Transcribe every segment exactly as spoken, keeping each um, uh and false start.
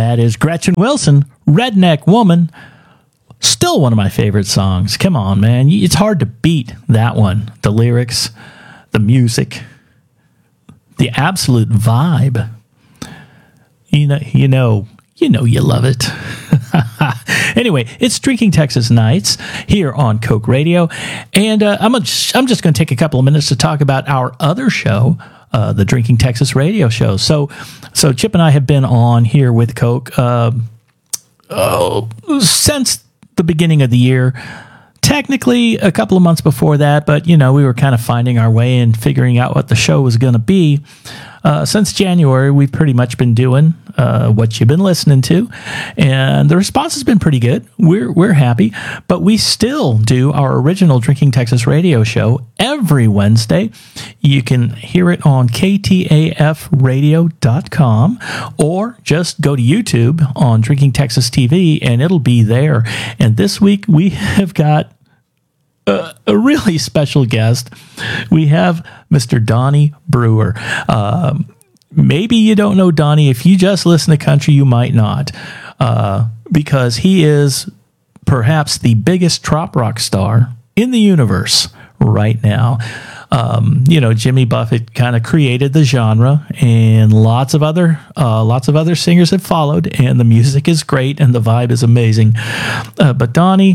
that is Gretchen Wilson, Redneck Woman. Still one of my favorite songs. Come on, man. It's hard to beat that one. The lyrics, the music, the absolute vibe. You know, you know, you know you love it. Anyway, it's Drinking Texas Nights here on Coke Radio. And uh, I'm, a, I'm just going to take a couple of minutes to talk about our other show, uh, the Drinking Texas Radio Show. So, so Chip and I have been on here with Coke uh, oh, since the beginning of the year. Technically a couple of months before that, but you know, we were kind of finding our way and figuring out what the show was going to be. Uh, since January, we've pretty much been doing uh, what you've been listening to, and the response has been pretty good. We're we're happy, but we still do our original Drinking Texas Radio Show every Wednesday. You can hear it on K T A F radio dot com, or just go to YouTube on Drinking Texas T V, and it'll be there. And this week we have got Uh, a really special guest. We have Mister Donnie Brewer. Um, maybe you don't know Donnie. If you just listen to country, you might not, uh, because he is perhaps the biggest trop rock star in the universe right now. Um, you know, Jimmy Buffett kind of created the genre, and lots of other uh, lots of other singers have followed, and the music is great and the vibe is amazing. Uh, but Donnie.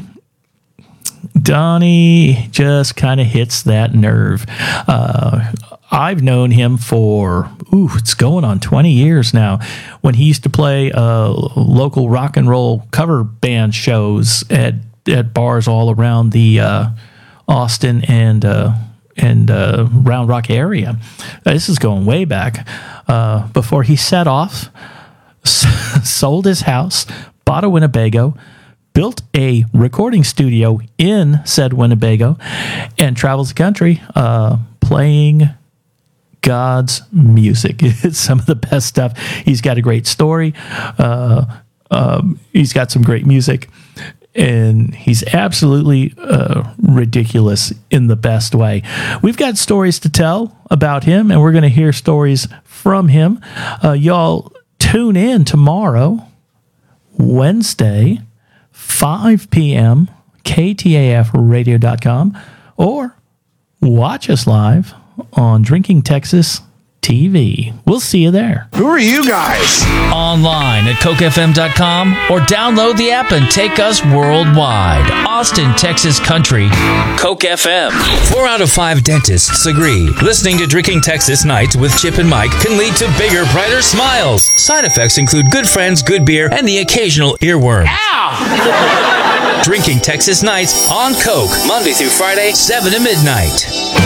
Donnie just kind of hits that nerve. Uh, I've known him for, ooh, it's going on twenty years now, when he used to play uh, local rock and roll cover band shows at, at bars all around the uh, Austin and uh, and uh, Round Rock area. This is going way back. Uh, before he set off, sold his house, bought a Winnebago, built a recording studio in said Winnebago, and travels the country uh, playing God's music. It's some of the best stuff. He's got a great story. Uh, um, he's got some great music, and he's absolutely uh, ridiculous in the best way. We've got stories to tell about him, and we're going to hear stories from him. Uh, y'all tune in tomorrow, Wednesday, five p.m., K T A F radio dot com, or watch us live on Drinking Texas T V. We'll see you there. Who are you guys? Online at Coke F M dot com, or download the app and take us worldwide. Austin, Texas Country, Coke F M. Four out of five dentists agree. Listening to Drinking Texas Nights with Chip and Mike can lead to bigger, brighter smiles. Side effects include good friends, good beer, and the occasional earworm. Ow! Drinking Texas Nights on Coke, Monday through Friday, seven to midnight.